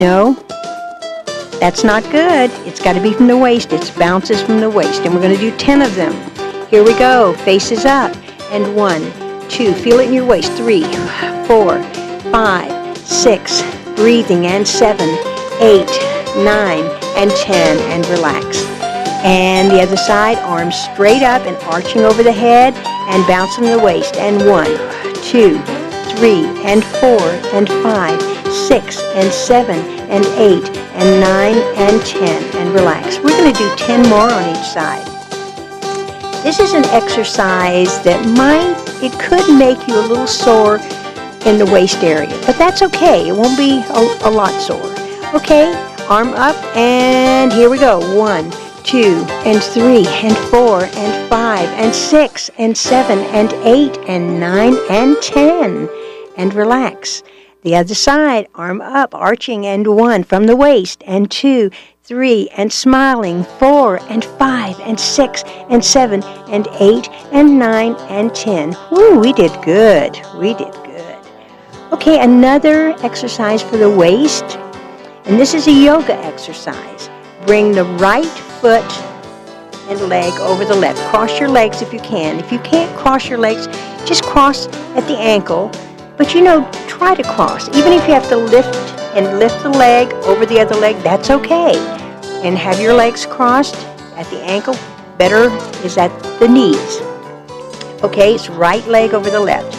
No, that's not good. It's got to be from the waist. It bounces from the waist. And we're going to do 10 of them. Here we go. Faces up. And 1, 2. Feel it in your waist. 3, 4, 5, 6. Breathing. And 7, 8, 9, and 10. And relax. And the other side. Arms straight up and arching over the head. And bounce from the waist. And 1, 2, 3, and 4, and 5. 6 and 7 and 8 and 9 and 10 and relax. We're going to do 10 more on each side. This is an exercise that it could make you a little sore in the waist area, but that's okay. It won't be a lot sore. Okay, arm up and here we go. 1, 2 and 3 and 4 and 5 and 6 and 7 and 8 and 9 and 10 and relax. The other side, arm up, arching, and 1 from the waist, and 2, 3, and smiling, 4, and 5, and 6, and 7, and 8, and 9, and 10. Woo, we did good. We did good. Okay, another exercise for the waist, and this is a yoga exercise. Bring the right foot and leg over the left. Cross your legs if you can. If you can't cross your legs, just cross at the ankle. But try to cross. Even if you have to lift the leg over the other leg, that's okay. And have your legs crossed at the ankle. Better is at the knees. Okay, it's right leg over the left.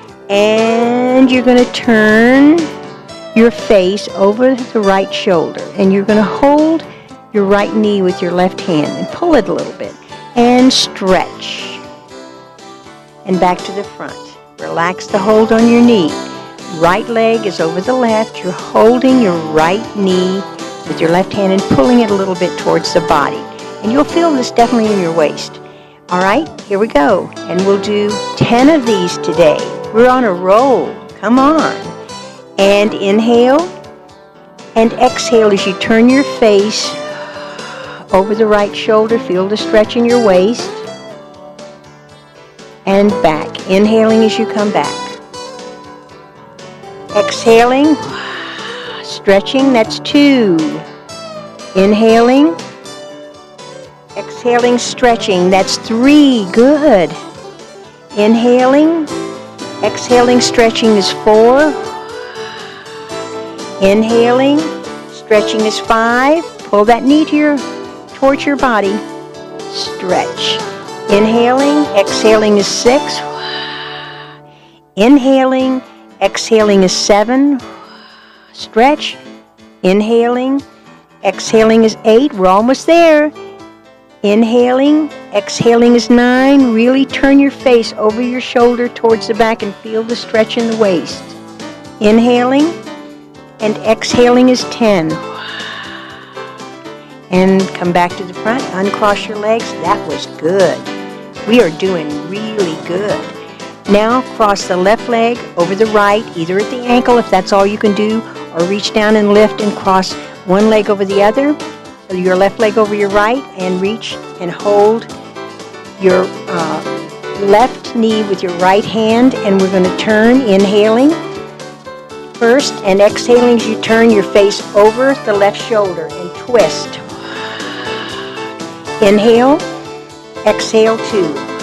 And you're going to turn your face over the right shoulder. And you're going to hold your right knee with your left hand and pull it a little bit. And stretch. And back to the front. Relax the hold on your knee. Right leg is over the left. You're holding your right knee with your left hand and pulling it a little bit towards the body. And you'll feel this definitely in your waist. All right, here we go. And we'll do 10 of these today. We're on a roll. Come on. And inhale and exhale as you turn your face over the right shoulder. Feel the stretch in your waist. And back. Inhaling as you come back. Exhaling. Stretching. That's 2. Inhaling. Exhaling. Stretching. That's 3. Good. Inhaling. Exhaling. Stretching is 4. Inhaling. Stretching is 5. Pull that knee towards your body. Stretch. Inhaling, exhaling is 6. Inhaling, exhaling is 7. Stretch. Inhaling, exhaling is 8. We're almost there. Inhaling, exhaling is 9. Really turn your face over your shoulder towards the back and feel the stretch in the waist. Inhaling and exhaling is 10. And come back to the front. Uncross your legs. That was good. We are doing really good. Now cross the left leg over the right, either at the ankle if that's all you can do, or reach down and lift and cross one leg over the other, your left leg over your right, and reach and hold your left knee with your right hand, and we're going to turn, inhaling first, and exhaling as you turn your face over the left shoulder and twist. Inhale. Exhale 2.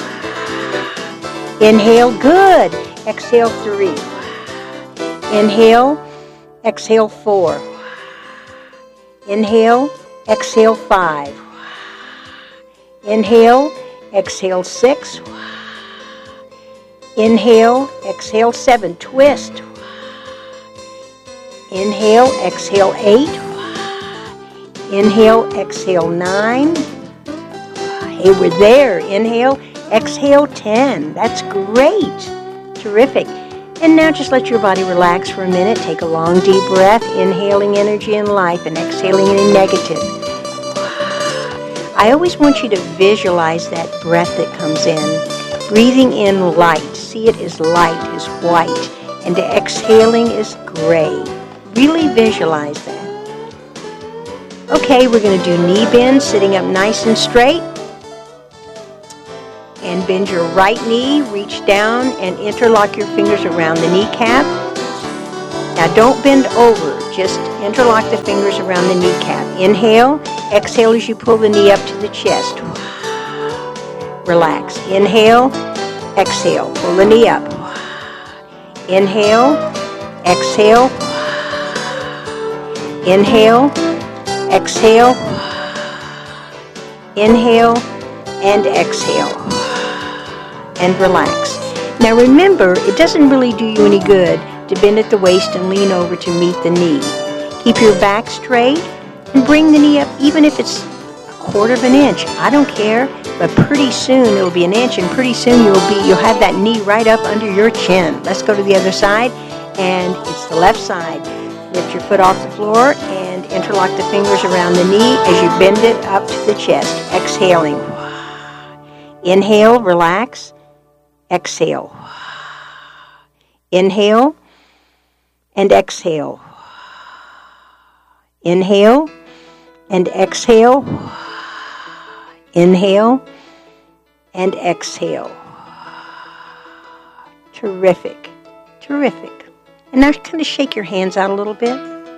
Inhale, good. Exhale 3. Inhale, exhale 4. Inhale, exhale 5. Inhale, exhale 6. Inhale, exhale 7. Twist. Inhale, exhale 8. Inhale, exhale 9. Hey, we're there. Inhale, exhale 10. That's great. Terrific. And now just let your body relax for a minute. Take a long, deep breath, inhaling energy and life and exhaling any negative. I always want you to visualize that breath that comes in. Breathing in light. See it as light, as white. And exhaling is gray. Really visualize that. Okay, we're going to do knee bends, sitting up nice and straight. And bend your right knee, reach down and interlock your fingers around the kneecap. Now don't bend over. Just interlock the fingers around the kneecap. Inhale. Exhale as you pull the knee up to the chest. Relax. Inhale. Exhale. Pull the knee up. Inhale. Exhale. Inhale. Exhale. Inhale and exhale. And relax. Now remember, it doesn't really do you any good to bend at the waist and lean over to meet the knee. Keep your back straight and bring the knee up, even if it's 1/4 of an inch. I don't care, but pretty soon it'll be an inch, and pretty soon you'll have that knee right up under your chin. Let's go to the other side, and it's the left side. Lift your foot off the floor and interlock the fingers around the knee as you bend it up to the chest. Exhaling. Inhale, relax. Exhale. Inhale and exhale. Inhale and exhale. Inhale and exhale. Terrific. Terrific. And now kind of shake your hands out a little bit.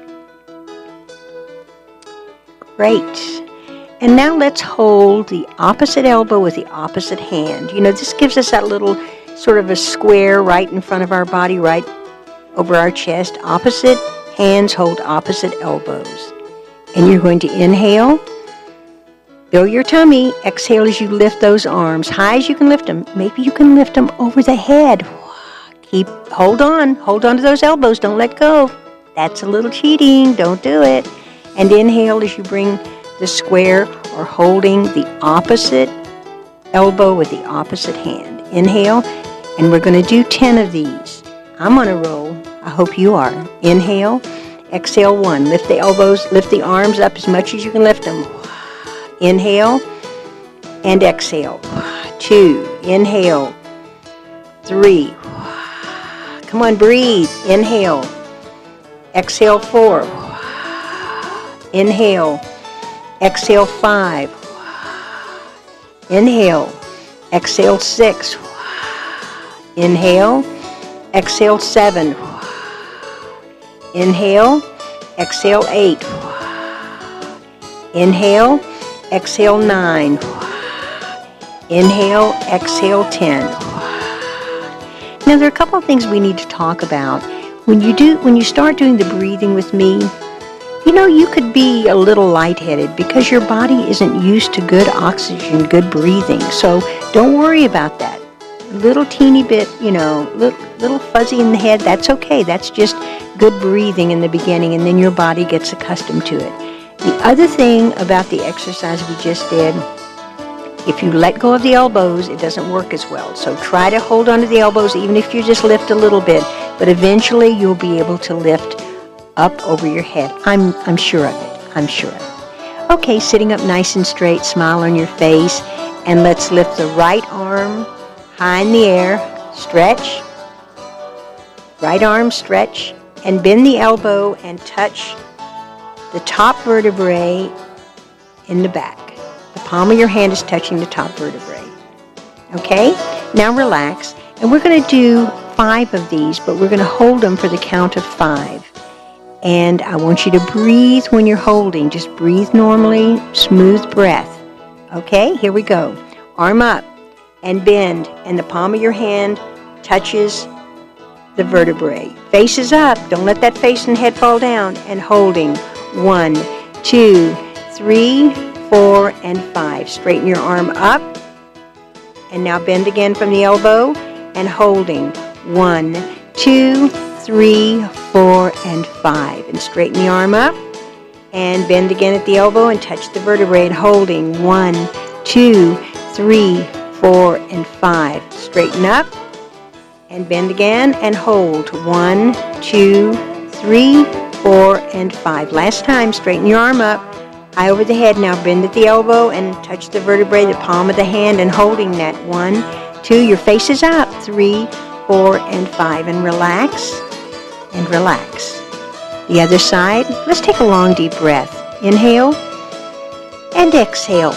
Great. And now let's hold the opposite elbow with the opposite hand. You know, this gives us that little sort of a square right in front of our body, right over our chest. Opposite hands hold opposite elbows. And you're going to inhale. Fill your tummy. Exhale as you lift those arms. High as you can lift them. Maybe you can lift them over the head. Hold on to those elbows. Don't let go. That's a little cheating. Don't do it. And inhale as you bring the square or holding the opposite elbow with the opposite hand. Inhale, and we're going to do 10 of these. I'm on a roll. I hope you are. Inhale, exhale 1. Lift the elbows, lift the arms up as much as you can lift them. Inhale and exhale. 2. Inhale. 3. Come on, breathe. Inhale. Exhale 4. Inhale. Exhale 5. Inhale. Exhale 6. Inhale. Exhale 7. Inhale. Exhale 8. Inhale. Exhale 9. Inhale. Exhale 10. Now there are a couple of things we need to talk about. When you start doing the breathing with me, you know, you could be a little lightheaded because your body isn't used to good oxygen, good breathing. So don't worry about that. Little teeny bit, you know, little fuzzy in the head, that's okay. That's just good breathing in the beginning, and then your body gets accustomed to it. The other thing about the exercise we just did, if you let go of the elbows, it doesn't work as well. So try to hold onto the elbows, even if you just lift a little bit. But eventually you'll be able to lift up over your head. I'm sure of it. I'm sure of it. Okay, sitting up nice and straight, smile on your face, and let's lift the right arm high in the air. Stretch. Right arm, stretch, and bend the elbow and touch the top vertebrae in the back. The palm of your hand is touching the top vertebrae. Okay? Now relax. And we're going to do 5 of these, but we're going to hold them for the count of 5. And I want you to breathe when you're holding. Just breathe normally, smooth breath. Okay? Here we go. Arm up and bend, and the palm of your hand touches the vertebrae. Face is up. Don't let that face and head fall down. And holding. 1, 2, 3, 4, and 5. Straighten your arm up. And now bend again from the elbow and holding. 1, 2, 3, 4, and 5. And straighten the arm up and bend again at the elbow and touch the vertebrae and holding. 1, 2, 3, 4, and 5. Straighten up and bend again and hold. 1, 2, 3, 4, and 5. Last time, straighten your arm up. High over the head. Now bend at the elbow and touch the vertebrae, the palm of the hand, and holding that. 1, 2, your face is up. 3, 4, and 5. And relax, and relax. The other side. Let's take a long, deep breath. Inhale, and exhale.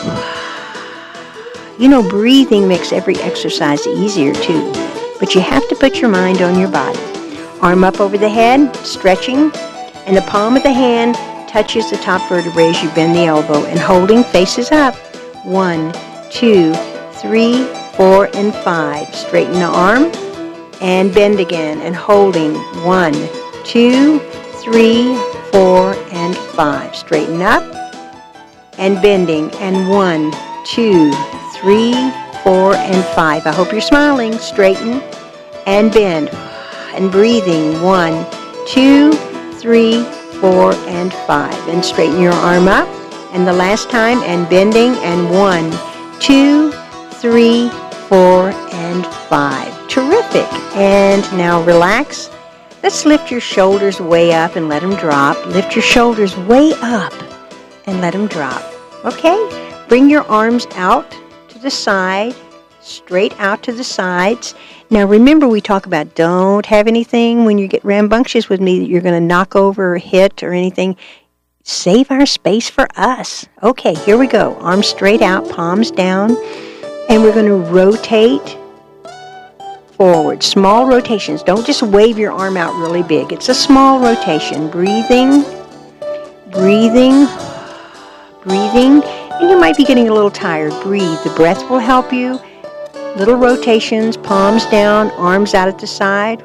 You know, breathing makes every exercise easier, too. But you have to put your mind on your body. Arm up over the head, stretching, and the palm of the hand touches the top vertebrae as you bend the elbow, and holding faces up. 1, 2, 3, 4, and 5. Straighten the arm and bend again, and holding. 1, 2, 3, 4, and 5. Straighten up and bending, and 1, 2, 3, 4, and 5. I hope you're smiling. Straighten and bend and breathing. 1, 2, 3, 4, and 5. And straighten your arm up. And the last time, and bending, and 1, 2, 3, 4, and 5. Terrific. And now relax. Let's lift your shoulders way up and let them drop. Lift your shoulders way up and let them drop. Okay? Bring your arms out to the side, straight out to the sides. Now remember, we talk about don't have anything when you get rambunctious with me that you're going to knock over or hit or anything. Save our space for us. Okay, here we go. Arms straight out, palms down, and we're going to rotate forward. Small rotations. Don't just wave your arm out really big. It's a small rotation. Breathing, breathing, breathing. And you might be getting a little tired. Breathe. The breath will help you. Little rotations, palms down, arms out at the side.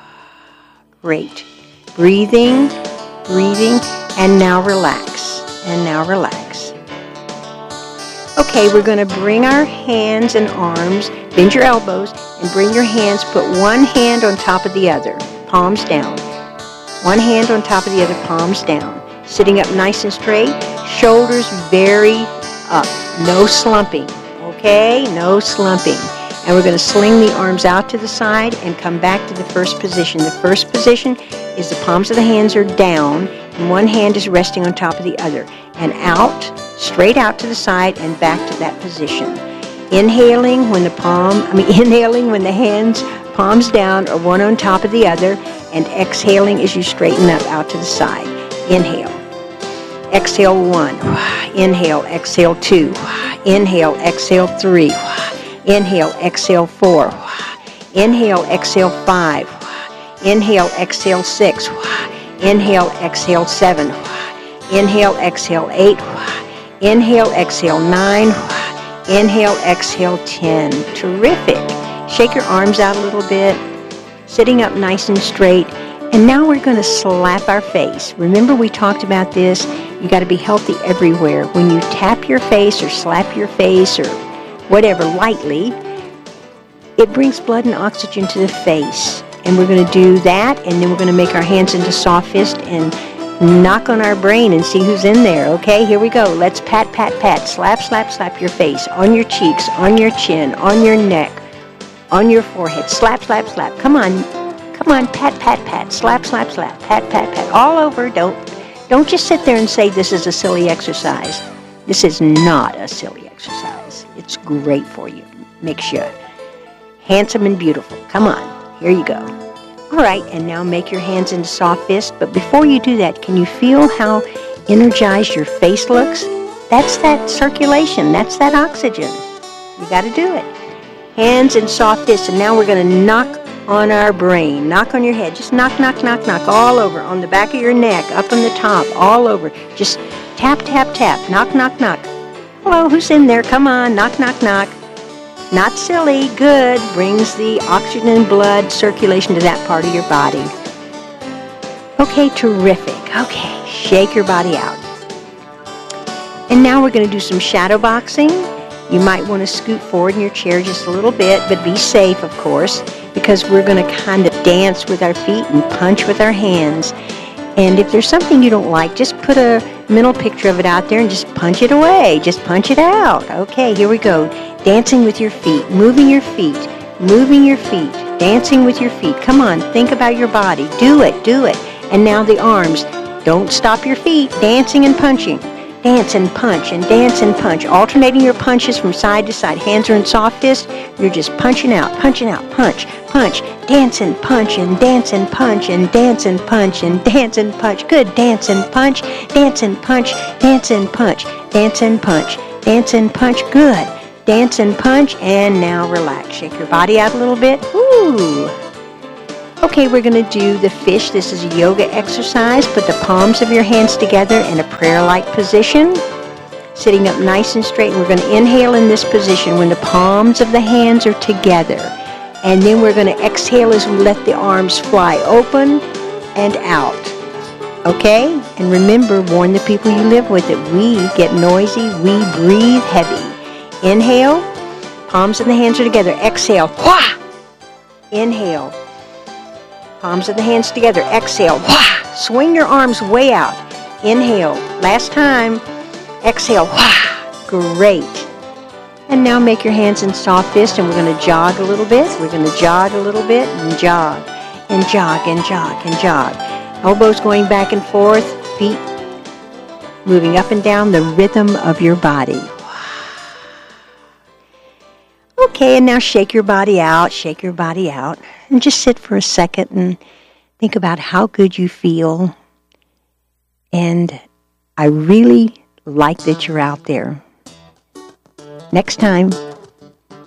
Great. Breathing, breathing, and now relax. And now relax. Okay, we're going to bring our hands and arms, bend your elbows, and bring your hands, put one hand on top of the other, palms down. One hand on top of the other, palms down. Sitting up nice and straight, shoulders very up. No slumping, okay? No slumping. And we're going to sling the arms out to the side and come back to the first position. The first position is the palms of the hands are down, and one hand is resting on top of the other. And out, straight out to the side and back to that position. Inhaling when inhaling when the hands, palms down, are one on top of the other, and exhaling as you straighten up out to the side. Inhale. Exhale 1. Inhale, exhale 2. Inhale, exhale 3. Inhale, exhale 4. Inhale, exhale 5. Inhale, exhale 6. Inhale, exhale 7. Inhale, exhale 8. Inhale, exhale 9. Inhale, exhale 10. Terrific. Shake your arms out a little bit, sitting up nice and straight. And now we're going to slap our face. Remember, we talked about this. You got to be healthy everywhere. When you tap your face or slap your face or whatever lightly, it brings blood and oxygen to the face. And we're going to do that, and then we're going to make our hands into soft fist and knock on our brain and see who's in there. Okay, here we go. Let's pat, pat, pat. Slap, slap, slap your face. On your cheeks, on your chin, on your neck, on your forehead. Slap, slap, slap. Come on. Come on, pat, pat, pat. Slap, slap, slap. Pat, pat, pat. All over. Don't just sit there and say this is a silly exercise. This is not a silly exercise. It's great for you. Makes you handsome and beautiful. Come on. Here you go. All right, and now make your hands into soft fist. But before you do that, can you feel how energized your face looks? That's that circulation. That's that oxygen. You got to do it. Hands in soft fist. And now we're going to knock on our brain. Knock on your head. Just knock, knock, knock, knock all over. On the back of your neck, up on the top, all over. Just tap, tap, tap. Knock, knock, knock. Hello, who's in there? Come on. Knock, knock, knock. Not silly. Good. Brings the oxygen and blood circulation to that part of your body. Okay, terrific. Okay, shake your body out. And now we're going to do some shadow boxing. You might want to scoot forward in your chair just a little bit, but be safe, of course, because we're going to kind of dance with our feet and punch with our hands. And if there's something you don't like, just put a mental picture of it out there and just punch it away. Just punch it out. Okay, here we go. Dancing with your feet, moving your feet, dancing with your feet. Come on, think about your body. Do it, do it. And now the arms. Don't stop your feet. Dancing and punching. Dance and punch and dance and punch. Alternating your punches from side to side. Hands are in soft fist. You're just punching out, punch, punch. Dance and punch and dance and punch and dance and punch and dance and punch. Good. Dance and punch, dance and punch, dance and punch, dance and punch, dance and punch. Good. Dance and punch, and now relax. Shake your body out a little bit. Ooh. Okay, we're going to do the fish. This is a yoga exercise. Put the palms of your hands together in a prayer-like position, sitting up nice and straight. And we're going to inhale in this position when the palms of the hands are together. And then we're going to exhale as we let the arms fly open and out. Okay? And remember, warn the people you live with that we get noisy, we breathe heavy. Inhale, palms of the hands are together. Exhale, wah! Inhale, palms of the hands together. Exhale, wah! Swing your arms way out. Inhale, last time. Exhale, wah! Great. And now make your hands in soft fist, and we're going to jog a little bit. We're going to jog a little bit and jog, and jog, and jog, and jog. Elbows going back and forth, feet moving up and down, the rhythm of your body. Okay, and now shake your body out, and just sit for a second and think about how good you feel. And I really like that you're out there. Next time.